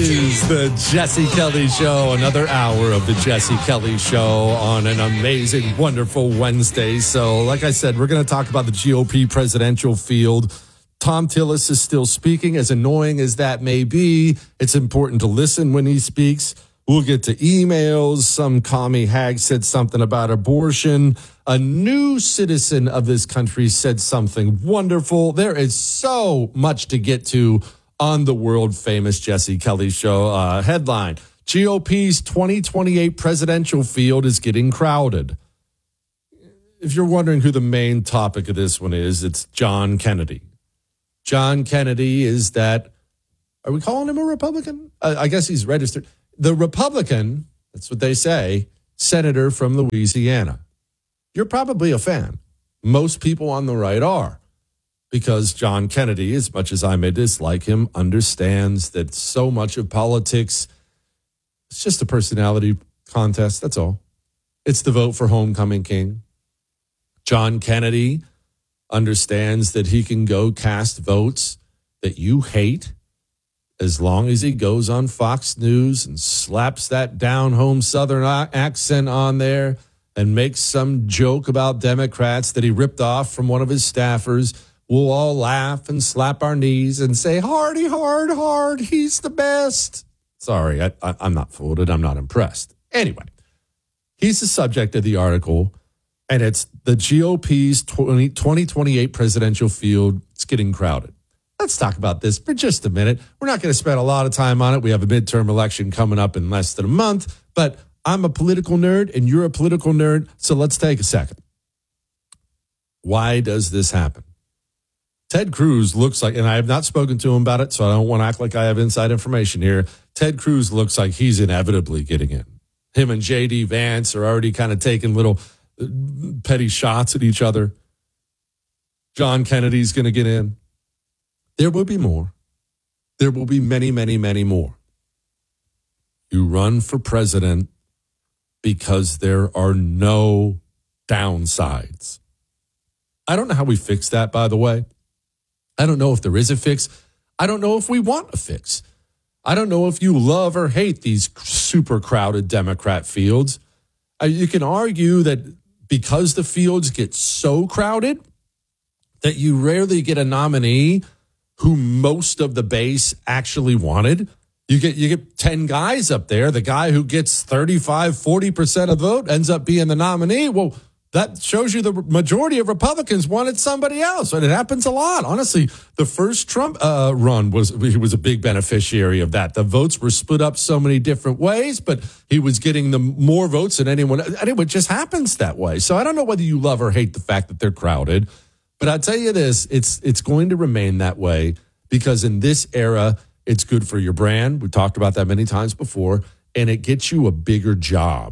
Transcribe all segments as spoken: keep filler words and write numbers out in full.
is the Jesse Kelly Show, another hour of the Jesse Kelly Show on an amazing, wonderful Wednesday. So, like I said, we're going to talk about the G O P presidential field. Thom Tillis is still speaking. As annoying as that may be, it's important to listen when he speaks. We'll get to emails. Some commie hag said something about abortion. A new citizen of this country said something wonderful. There is so much to get to on the world-famous Jesse Kelly Show. Uh, headline, G O P's twenty twenty-eight presidential field is getting crowded. If you're wondering who the main topic of this one is, it's John Kennedy. John Kennedy is that, are we calling him a Republican? Uh, I guess he's registered. The Republican, that's what they say, senator from Louisiana. You're probably a fan. Most people on the right are. Because John Kennedy, as much as I may dislike him, understands that so much of politics, it's just a personality contest, that's all. It's the vote for homecoming king. John Kennedy understands that he can go cast votes that you hate as long as he goes on Fox News and slaps that down-home Southern accent on there and makes some joke about Democrats that he ripped off from one of his staffers. We'll all laugh and slap our knees and say, hardy, hard, hard, he's the best. Sorry, I, I, I'm not fooled and I'm not impressed. Anyway, he's the subject of the article, and it's the G O P's twenty twenty-eight presidential field. It's getting crowded. Let's talk about this for just a minute. We're not going to spend a lot of time on it. We have a midterm election coming up in less than a month, but I'm a political nerd and you're a political nerd, so let's take a second. Why does this happen? Ted Cruz looks like, and I have not spoken to him about it, so I don't want to act like I have inside information here. Ted Cruz looks like he's inevitably getting in. Him and J D Vance are already kind of taking little petty shots at each other. John Kennedy's going to get in. There will be more. There will be many, many, many more. You run for president because there are no downsides. I don't know how we fix that, by the way. I don't know if there is a fix. I don't know if we want a fix. I don't know if you love or hate these super crowded Democrat fields. Uh, you can argue that because the fields get so crowded that you rarely get a nominee who most of the base actually wanted. You get you get ten guys up there. The guy who gets thirty-five, forty percent of the vote ends up being the nominee. Well, that shows you the majority of Republicans wanted somebody else, and it happens a lot. Honestly, the first Trump uh, run was he was a big beneficiary of that. The votes were split up so many different ways, but he was getting the more votes than anyone. Anyway, it just happens that way. So I don't know whether you love or hate the fact that they're crowded, but I'll tell you this: it's it's going to remain that way because in this era, it's good for your brand. We talked about that many times before, and it gets you a bigger job.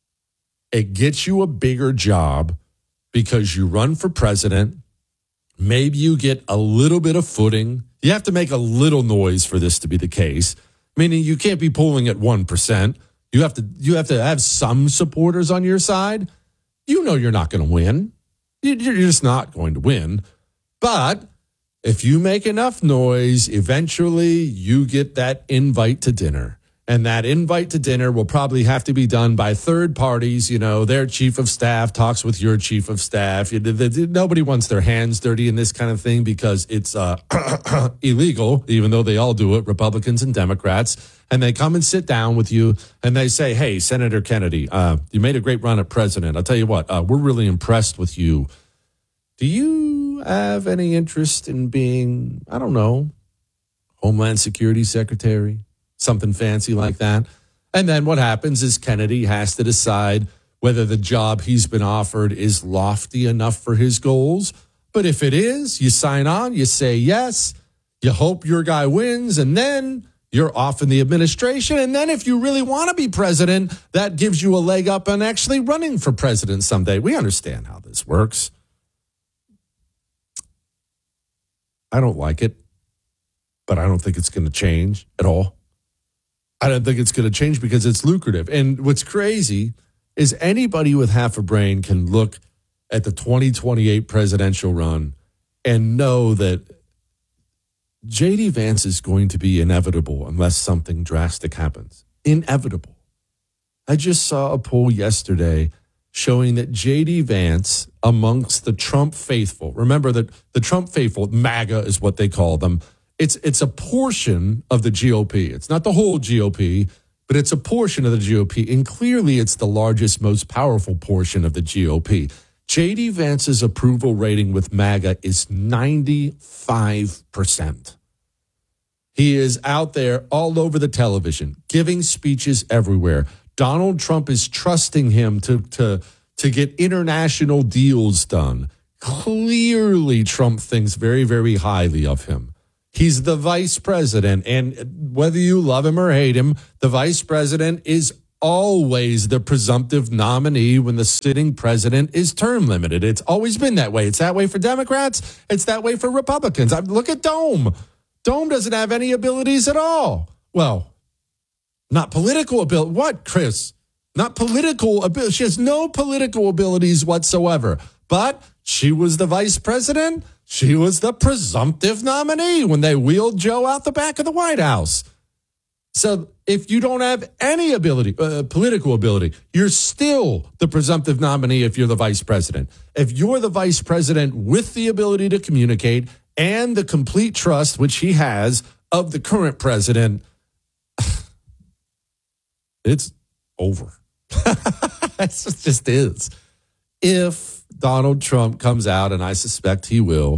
It gets you a bigger job because you run for president. Maybe you get a little bit of footing. You have to make a little noise for this to be the case, meaning you can't be polling at one percent. You have to you have to have some supporters on your side. You know you're not going to win. You're just not going to win. But if you make enough noise, eventually you get that invite to dinner. And that invite to dinner will probably have to be done by third parties. You know, their chief of staff talks with your chief of staff. Nobody wants their hands dirty in this kind of thing because it's uh, illegal, even though they all do it, Republicans and Democrats. And they come and sit down with you and they say, hey, Senator Kennedy, uh, you made a great run at president. I'll tell you what, uh, we're really impressed with you. Do you have any interest in being, I don't know, Homeland Security Secretary? Something fancy like that. And then what happens is Kennedy has to decide whether the job he's been offered is lofty enough for his goals. But if it is, you sign on, you say yes, you hope your guy wins, and then you're off in the administration. And then if you really want to be president, that gives you a leg up on actually running for president someday. We understand how this works. I don't like it, but I don't think it's going to change at all. I don't think it's going to change because it's lucrative. And what's crazy is anybody with half a brain can look at the twenty twenty-eight presidential run and know that J D Vance is going to be inevitable unless something drastic happens. Inevitable. I just saw a poll yesterday showing that J D Vance, amongst the Trump faithful, remember that the Trump faithful, MAGA is what they call them, it's it's a portion of the G O P. It's not the whole G O P, but it's a portion of the G O P, and clearly it's the largest, most powerful portion of the G O P. J D Vance's approval rating with MAGA is ninety-five percent. He is out there all over the television, giving speeches everywhere. Donald Trump is trusting him to, to, to get international deals done. Clearly, Trump thinks very, very highly of him. He's the vice president, and whether you love him or hate him, the vice president is always the presumptive nominee when the sitting president is term limited. It's always been that way. It's that way for Democrats. It's that way for Republicans. I, look at Dome. Dome doesn't have any abilities at all. Well, not political ability. What, Chris? Not political ability. She has no political abilities whatsoever. But she was the vice president. She was the presumptive nominee when they wheeled Joe out the back of the White House. So if you don't have any ability, uh, political ability, you're still the presumptive nominee if you're the vice president. If you're the vice president with the ability to communicate and the complete trust, which he has, of the current president, it's over. It just is. If Donald Trump comes out, and I suspect he will,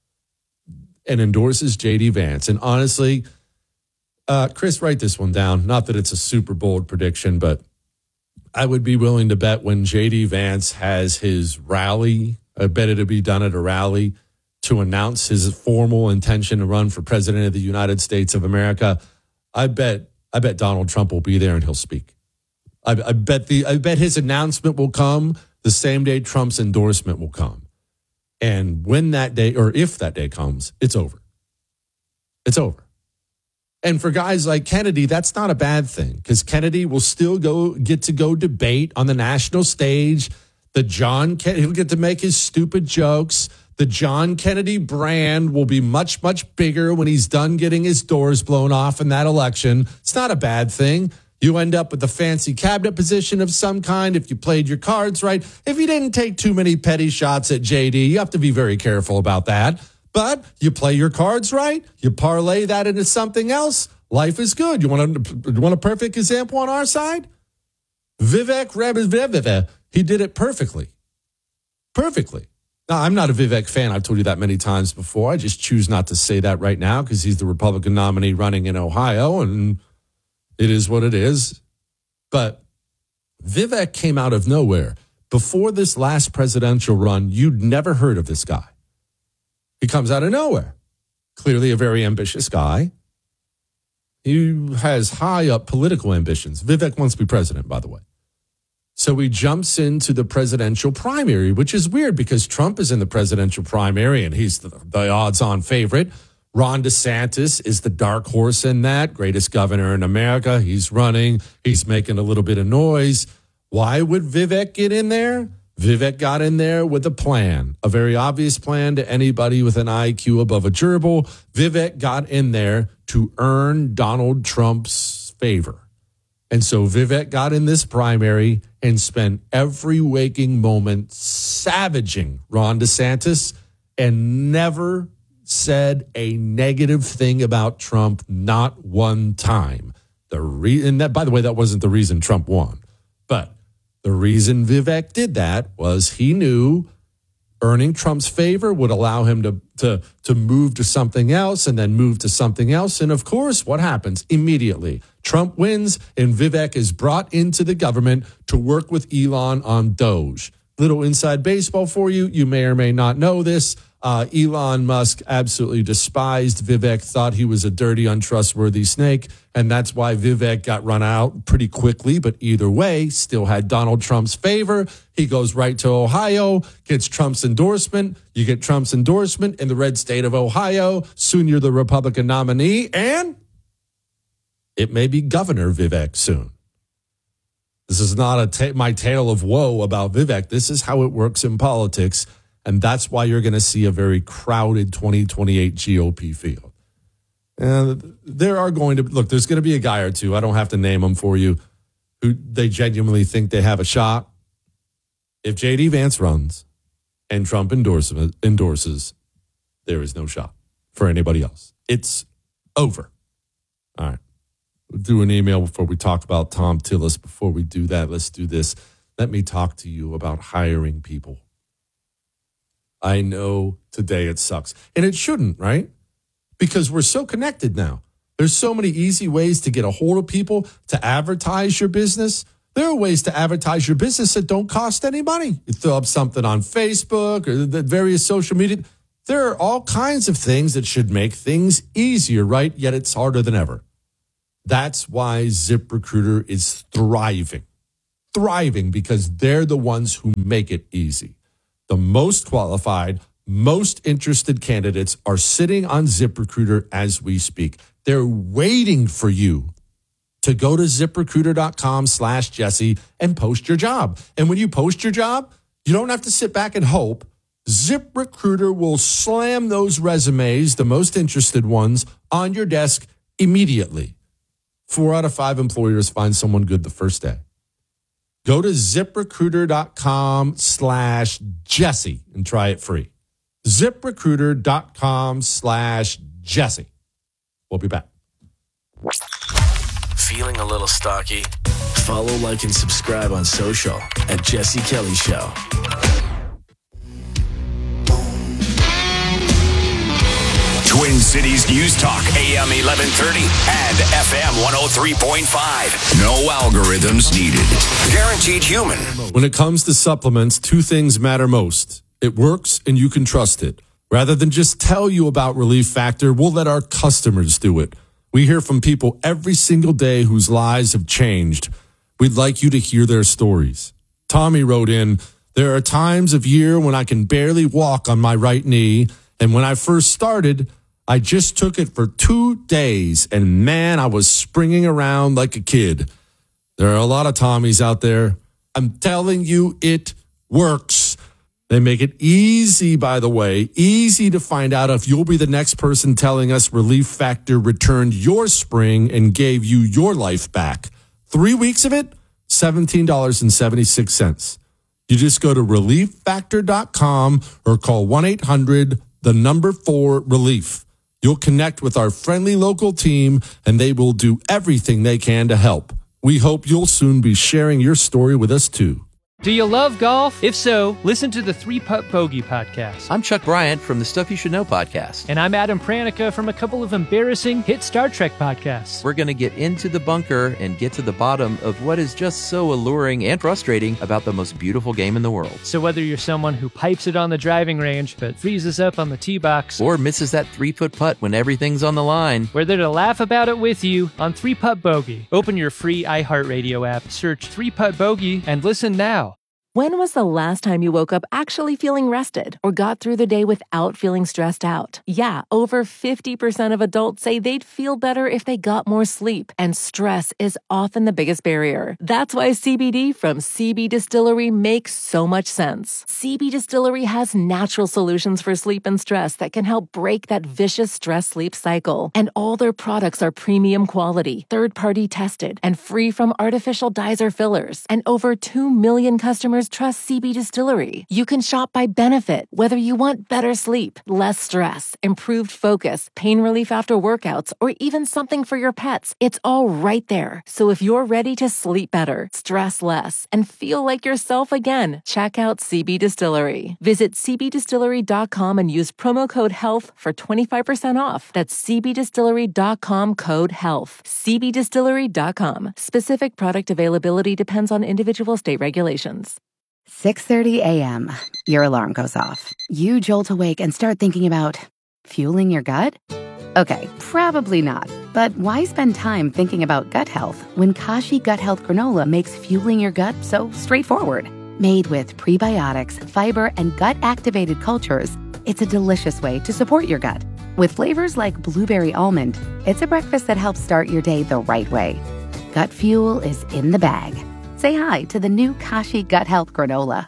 and endorses J D Vance, and honestly, uh, Chris, write this one down. Not that it's a super bold prediction, but I would be willing to bet when J D Vance has his rally, I bet it'll be done at a rally, to announce his formal intention to run for president of the United States of America. I bet I bet Donald Trump will be there and he'll speak. I, I bet the I bet his announcement will come the same day Trump's endorsement will come. And when that day, or if that day comes, it's over. It's over. And for guys like Kennedy, that's not a bad thing, because Kennedy will still go get to go debate on the national stage. The John Kennedy, he'll get to make his stupid jokes. The John Kennedy brand will be much, much bigger when he's done getting his doors blown off in that election. It's not a bad thing. You end up with a fancy cabinet position of some kind if you played your cards right. If you didn't take too many petty shots at J D, you have to be very careful about that. But you play your cards right, you parlay that into something else, life is good. You want a, you want a perfect example on our side? Vivek Ramaswamy, he did it perfectly. Perfectly. Now, I'm not a Vivek fan. I've told you that many times before. I just choose not to say that right now because he's the Republican nominee running in Ohio, and it is what it is. But Vivek came out of nowhere. Before this last presidential run, you'd never heard of this guy. He comes out of nowhere. Clearly a very ambitious guy. He has high up political ambitions. Vivek wants to be president, by the way. So he jumps into the presidential primary, which is weird because Trump is in the presidential primary and he's the, the odds-on favorite. Ron DeSantis is the dark horse in that, greatest governor in America. He's running. He's making a little bit of noise. Why would Vivek get in there? Vivek got in there with a plan, a very obvious plan to anybody with an I Q above a gerbil. Vivek got in there to earn Donald Trump's favor. And so Vivek got in this primary and spent every waking moment savaging Ron DeSantis and never said a negative thing about Trump, not one time. The re- and that, by the way, that wasn't the reason Trump won. But the reason Vivek did that was he knew earning Trump's favor would allow him to, to, to move to something else and then move to something else. And of course, what happens immediately? Trump wins and Vivek is brought into the government to work with Elon on Doge. Little inside baseball for you. You may or may not know this. Uh, Elon Musk absolutely despised Vivek, thought he was a dirty, untrustworthy snake, and that's why Vivek got run out pretty quickly. But either way, still had Donald Trump's favor. He goes right to Ohio, gets Trump's endorsement. You get Trump's endorsement in the red state of Ohio. Soon you're the Republican nominee, and it may be Governor Vivek soon. This is not a ta- my tale of woe about Vivek. This is how it works in politics. And that's why you're going to see a very crowded twenty twenty-eight G O P field. And there are going to, look, there's going to be a guy or two, I don't have to name them for you, who they genuinely think they have a shot. If J D Vance runs and Trump endorses, endorses, there is no shot for anybody else. It's over. All right. We'll do an email before we talk about Tom Tillis. Before we do that, let's do this. Let me talk to you about hiring people. I know today it sucks. And it shouldn't, right? Because we're so connected now. There's so many easy ways to get a hold of people, to advertise your business. There are ways to advertise your business that don't cost any money. You throw up something on Facebook or the various social media. There are all kinds of things that should make things easier, right? Yet it's harder than ever. That's why ZipRecruiter is thriving. Thriving because they're the ones who make it easy. The most qualified, most interested candidates are sitting on ZipRecruiter as we speak. They're waiting for you to go to ZipRecruiter.com slash Jesse and post your job. And when you post your job, you don't have to sit back and hope. ZipRecruiter will slam those resumes, the most interested ones, on your desk immediately. Four out of five employers find someone good the first day. Go to ZipRecruiter.com slash Jesse and try it free. ZipRecruiter.com slash Jesse. We'll be back. Feeling a little stocky? Follow, like, and subscribe on social at Jesse Kelly Show. Twin Cities News Talk, A M eleven thirty and F M one oh three point five. No algorithms needed. Guaranteed human. When it comes to supplements, two things matter most. It works and you can trust it. Rather than just tell you about Relief Factor, we'll let our customers do it. We hear from people every single day whose lives have changed. We'd like you to hear their stories. Tommy wrote in, there are times of year when I can barely walk on my right knee. And when I first started, I just took it for two days. And man, I was springing around like a kid. There are a lot of Tommies out there. I'm telling you, it works. They make it easy, by the way, easy to find out if you'll be the next person telling us Relief Factor returned your spring and gave you your life back. Three weeks of it, seventeen dollars and seventy-six cents. You just go to relief factor dot com or call one eight hundred, the number four, relief. You'll connect with our friendly local team and they will do everything they can to help. We hope you'll soon be sharing your story with us too. Do you love golf? If so, listen to the Three Putt Bogey podcast. I'm Chuck Bryant from the Stuff You Should Know podcast. And I'm Adam Pranica from a couple of embarrassing hit Star Trek podcasts. We're going to get into the bunker and get to the bottom of what is just so alluring and frustrating about the most beautiful game in the world. So whether you're someone who pipes it on the driving range but freezes up on the tee box, or misses that three-foot putt when everything's on the line, we're there to laugh about it with you on Three Putt Bogey. Open your free iHeartRadio app, search Three Putt Bogey, and listen now. When was the last time you woke up actually feeling rested or got through the day without feeling stressed out? Yeah, over fifty percent of adults say they'd feel better if they got more sleep, and stress is often the biggest barrier. That's why C B D from C B Distillery makes so much sense. C B Distillery has natural solutions for sleep and stress that can help break that vicious stress-sleep cycle. And all their products are premium quality, third-party tested, and free from artificial dyes or fillers. And over two million customers trust C B Distillery. You can shop by benefit, whether you want better sleep, less stress, improved focus, pain relief after workouts, or even something for your pets. It's all right there. So if you're ready to sleep better, stress less, and feel like yourself again, check out C B Distillery. Visit c b distillery dot com and use promo code HEALTH for twenty-five percent off. That's c b distillery dot com code HEALTH. c b distillery dot com. Specific product availability depends on individual state regulations. six thirty a.m. Your alarm goes off. You jolt awake and start thinking about fueling your gut? Okay, probably not. But why spend time thinking about gut health when Kashi Gut Health Granola makes fueling your gut so straightforward? Made with prebiotics, fiber, and gut-activated cultures, it's a delicious way to support your gut. With flavors like blueberry almond, it's a breakfast that helps start your day the right way. Gut fuel is in the bag. Say hi to the new Kashi Gut Health Granola.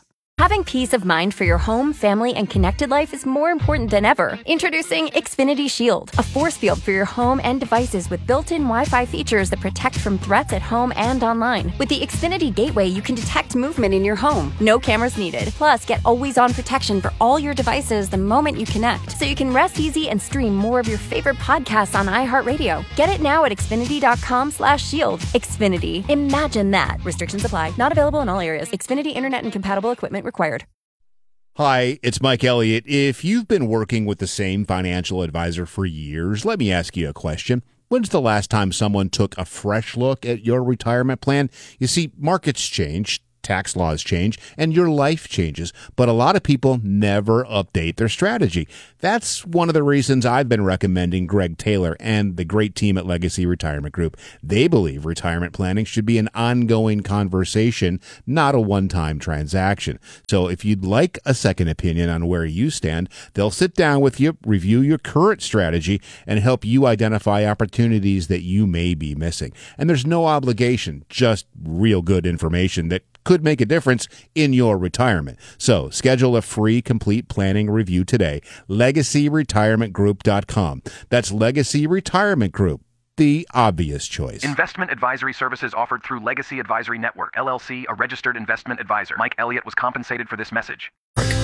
Having peace of mind for your home, family, and connected life is more important than ever. Introducing Xfinity Shield, a force field for your home and devices with built-in Wi-Fi features that protect from threats at home and online. With the Xfinity Gateway, you can detect movement in your home. No cameras needed. Plus, get always-on protection for all your devices the moment you connect, so you can rest easy and stream more of your favorite podcasts on iHeartRadio. Get it now at Xfinity.com slash shield. Xfinity. Imagine that. Restrictions apply. Not available in all areas. Xfinity Internet and compatible equipment required. Hi, it's Mike Elliott. If you've been working with the same financial advisor for years, let me ask you a question. When's the last time someone took a fresh look at your retirement plan? You see, markets change, tax laws change, and your life changes, but a lot of people never update their strategy. That's one of the reasons I've been recommending Greg Taylor and the great team at Legacy Retirement Group. They believe retirement planning should be an ongoing conversation, not a one-time transaction. So if you'd like a second opinion on where you stand, they'll sit down with you, review your current strategy, and help you identify opportunities that you may be missing. And there's no obligation, just real good information that could make a difference in your retirement. So schedule a free complete planning review today. legacy retirement group dot com. That's Legacy Retirement Group, the obvious choice. Investment advisory services offered through Legacy Advisory Network, L L C, a registered investment advisor. Mike Elliott was compensated for this message.